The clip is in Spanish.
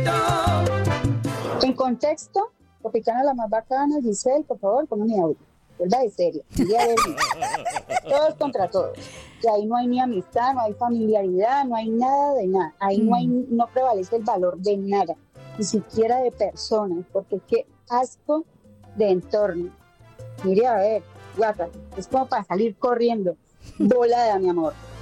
En contexto, Tropicana la más bacana, Giselle, por favor, ponme mi audio. ¿Verdad? De serio. Todos contra todos. Y ahí no hay ni amistad, no hay familiaridad, no hay nada de nada. Ahí no prevalece el valor de nada, ni siquiera de personas, porque qué asco de entorno. Mire, a ver, guapa, es como para salir corriendo. Volada, mi amor.